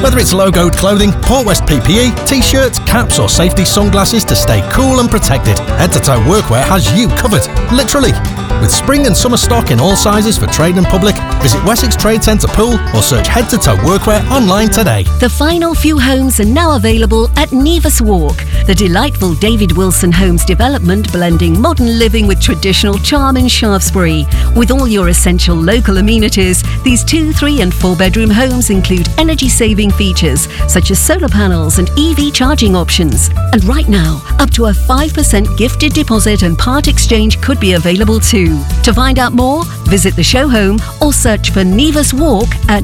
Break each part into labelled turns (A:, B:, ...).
A: Whether it's logoed clothing, Port West PPE, t-shirts, caps or safety sunglasses to stay cool and protected, Head to Toe Workwear has you covered, literally. With spring and summer stock in all sizes for trade and public, visit Wessex Trade Centre Pool or search Head to Toe Workwear online today.
B: The final few homes are now available at Nevis Walk, the delightful David Wilson Homes development blending modern living with traditional charm in Shaftesbury. With all your essential local amenities, these 2, 3 and 4 bedroom homes include energy-saving features such as solar panels and EV charging options. And right now, up to a 5% gifted deposit and part exchange could be available too. To find out more, visit the show home or search for Nevis Walk at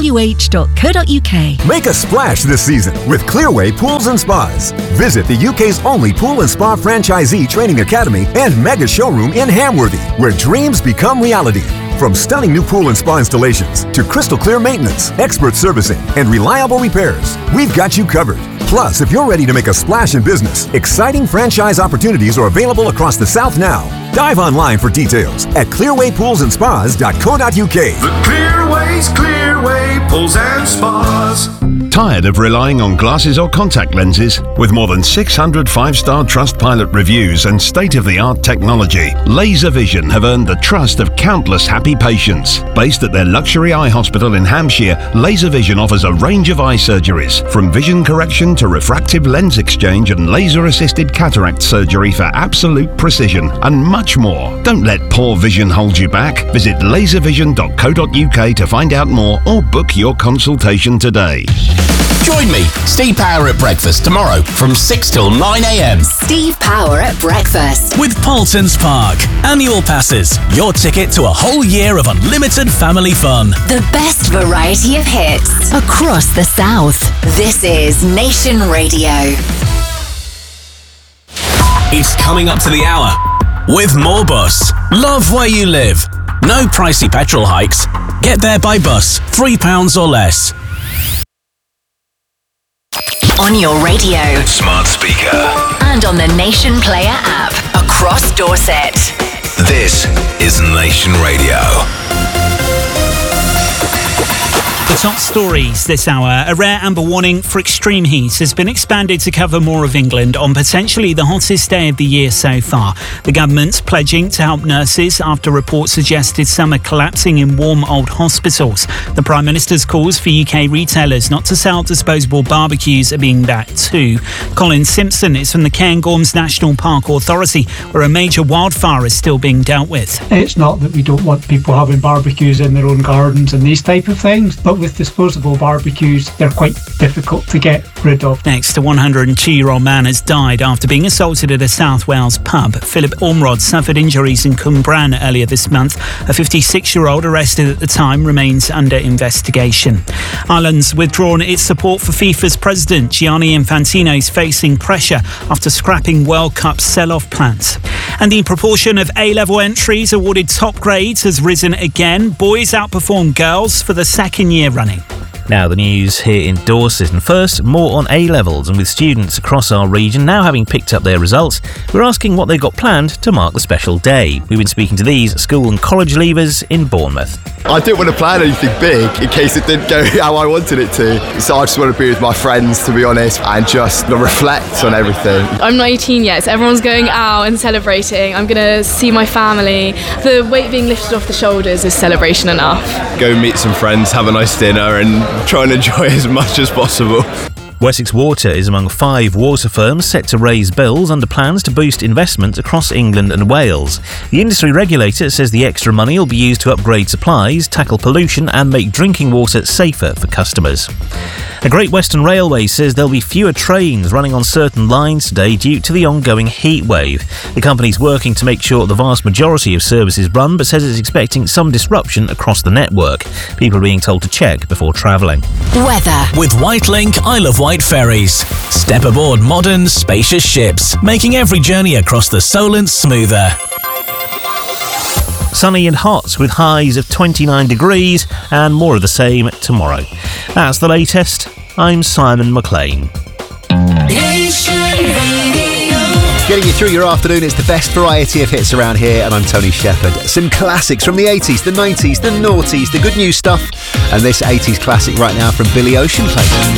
B: dwh.co.uk.
C: Make a splash this season with Clearway Pools and Spas. Visit the UK's only pool and spa franchisee training academy and mega showroom in Hamworthy, where dreams become reality. From stunning new pool and spa installations to crystal clear maintenance, expert servicing, and reliable repairs, we've got you covered. Plus, if you're ready to make a splash in business, exciting franchise opportunities are available across the South now. Dive online for details at clearwaypoolsandspas.co.uk.
D: The Clearway's Clearway Pools and Spas.
E: Tired of relying on glasses or contact lenses? With more than 600 5-star Trustpilot reviews and state-of-the-art technology, Laser Vision have earned the trust of countless happy patients. Based at their luxury eye hospital in Hampshire, Laser Vision offers a range of eye surgeries, from vision correction to refractive lens exchange and laser-assisted cataract surgery for absolute precision, and much more. Don't let poor vision hold you back. Visit laservision.co.uk to find out more or book your consultation today.
F: Join me, Steve Power at breakfast tomorrow from 6 till 9 a.m.
G: Steve Power at breakfast.
H: With Paultons Park. Annual passes. Your ticket to a whole year of unlimited family fun.
G: The best variety of hits across the South. This is Nation Radio.
H: It's coming up to the hour with Moorbus. Love where you live. No pricey petrol hikes. Get there by bus, £3 or less.
G: On your radio,
F: Smart speaker,
G: and on the Nation Player app across Dorset.
F: this is Nation Radio.
I: The top stories this hour. A rare amber warning for extreme heat has been expanded to cover more of England on potentially the hottest day of the year so far. The government's pledging to help nurses after reports suggested some are collapsing in warm old hospitals. The Prime Minister's calls for UK retailers not to sell disposable barbecues are being backed too. Colin Simpson is from the Cairngorms National Park Authority, where a major wildfire is still being dealt with.
J: It's not that we don't want people having barbecues in their own gardens and these type of things, but with disposable barbecues, they're quite difficult to get rid of.
I: Next, a 102-year-old man has died after being assaulted at a South Wales pub. Philip Ormrod suffered injuries in Cwmbran earlier this month. A 56-year-old arrested at the time remains under investigation. Ireland's withdrawn its support for FIFA's president. Gianni Infantino is facing pressure after scrapping World Cup sell-off plans. And the proportion of A-level entries awarded top grades has risen again. Boys outperformed girls for the second year running.
K: Now the news here in Dorset, and first, more on A-levels, and with students across our region now having picked up their results, we're asking what they've got planned to mark the special day. We've been speaking to these school and college leavers in Bournemouth.
L: I didn't want to plan anything big in case it didn't go how I wanted it to, so I just want to be with my friends, to be honest, and just reflect on everything.
M: I'm not 18 yet, so everyone's going out and celebrating. I'm going to see my family. The weight being lifted off the shoulders is celebration enough.
N: Go meet some friends, have a nice dinner and try and enjoy as much as possible.
K: Wessex Water is among 5 water firms set to raise bills under plans to boost investment across England and Wales. The industry regulator says the extra money will be used to upgrade supplies, tackle pollution and make drinking water safer for customers. A Great Western Railway says there'll be fewer trains running on certain lines today due to the ongoing heat wave. The company's working to make sure the vast majority of services run, but says it's expecting some disruption across the network. People are being told to check before travelling.
G: Weather.
H: With Whitelink Isle of Wight ferries. Step aboard modern, spacious ships, making every journey across the Solent smoother.
K: Sunny and hot with highs of 29 degrees and more of the same tomorrow. That's the latest. I'm Simon McLean.
O: Nation Radio. Getting you through your afternoon, it's the best variety of hits around here, and I'm Tony Shepherd. Some classics from the 80s, the 90s, the noughties, the good new stuff, and this 80s classic right now from Billy Ocean plays.